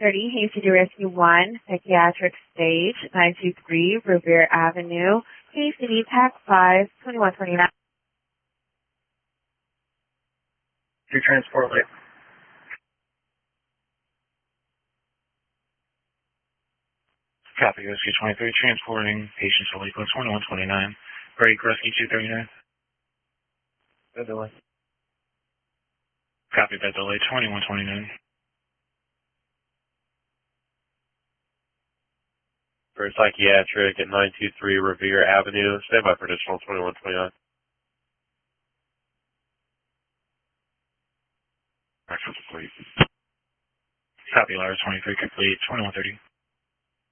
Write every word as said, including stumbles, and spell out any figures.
thirty, Hays City Rescue one, Psychiatric Stage, nine two three, Revere Avenue, Hays City, Pac five, twenty-one twenty-nine. Your transport late. Copy, Rescue twenty-three, transporting patients to Lakeland, twenty-one twenty-nine. Break, Rescue two thirty-nine. Bed delay. Copy, bed delay, twenty-one twenty-nine. For psychiatric at nine two three Revere Avenue, stand by for additional twenty-one twenty-nine. Copy, Lyra twenty-three, complete, twenty-one thirty.